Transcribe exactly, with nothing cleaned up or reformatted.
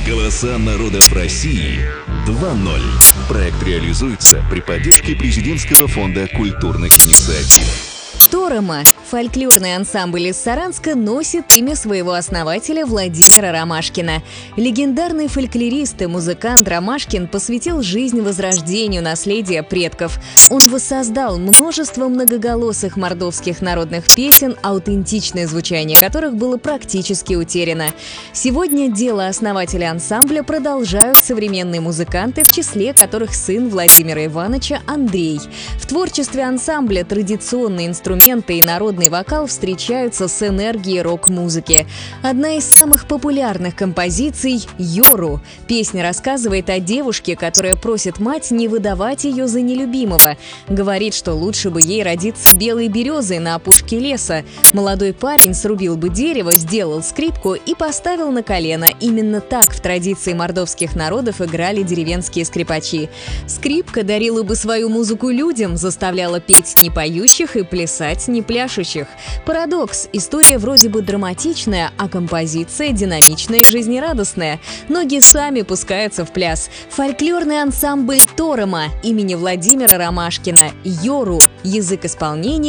Голоса народов России два ноль. Проект реализуется при поддержке Президентского фонда культурных инициатив. Торома – фольклорный ансамбль из Саранска, носит имя своего основателя Владимира Ромашкина. Легендарный фольклорист и музыкант Ромашкин посвятил жизнь возрождению наследия предков. Он воссоздал множество многоголосых мордовских народных песен, аутентичное звучание которых было практически утеряно. Сегодня дело основателя ансамбля продолжают современные музыканты, в числе которых сын Владимира Ивановича Андрей. В творчестве ансамбля традиционные инструменты и народный вокал встречаются с энергией рок-музыки. Одна из самых популярных композиций – «Йору». Песня рассказывает о девушке, которая просит мать не выдавать ее за нелюбимого. Говорит, что лучше бы ей родиться белой березой на опушке леса. Молодой парень срубил бы дерево, сделал скрипку и поставил на колено. Именно так в традиции мордовских народов играли деревенские скрипачи. Скрипка дарила бы свою музыку людям, заставляла петь не поющих и плясать не пляшущих. Парадокс. История вроде бы драматичная, а композиция динамичная и жизнерадостная. Ноги сами пускаются в пляс. Фольклорный ансамбль «Торома» имени Владимира Ромашкина. «Йору» – язык исполнения